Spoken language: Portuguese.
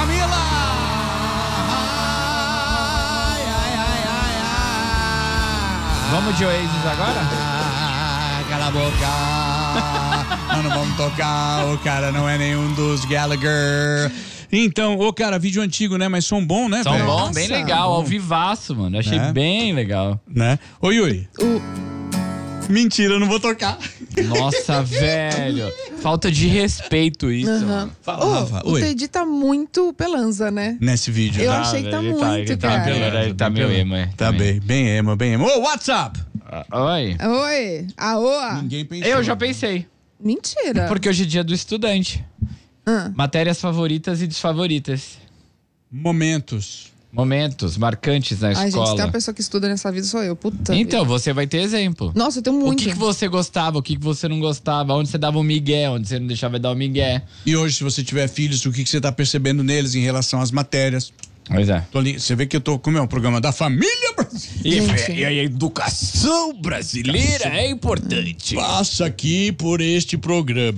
Camila! Vamos de Oasis agora? Cala a boca! Nós não vamos tocar, o cara não é nenhum dos Gallagher. Então, cara, vídeo antigo, né? Mas som bom, né, Som velho? bom, bem legal, ao vivaço, mano. Achei bem legal. Né? Ô, Yuri. Mentira, eu não vou tocar. Nossa, velho. Falta de respeito isso. Uhum. Fala, Rafa. O Teddy tá muito pelanza, né? Nesse vídeo. Eu achei que tá muito, cara. Ele tá meio emo, Tá bem emo. Ô, WhatsApp! Oi. Oi, aoa. Ninguém pensou. Eu já pensei. Mentira. Porque hoje é dia do estudante. Matérias favoritas e desfavoritas. Momentos marcantes na Ai, escola. gente, tem uma pessoa que estuda nessa vida, sou eu. Puta. Então, você vai ter exemplo. Nossa, eu tenho muito. O que você gostava, o que você não gostava, onde você dava um migué, onde você não deixava dar um migué. E hoje, se você tiver filhos, o que você tá percebendo neles em relação às matérias? Pois é. Você vê que eu tô com o programa da família brasileira. E a educação brasileira é importante. Passa aqui por este programa.